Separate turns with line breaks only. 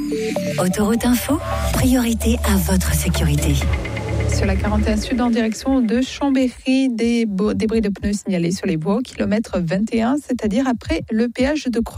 Autoroute Info, priorité à votre sécurité.
Sur la 41 Sud en direction de Chambéry, des débris de pneus signalés sur les voies au kilomètre 21, c'est-à-dire après le péage de Croix.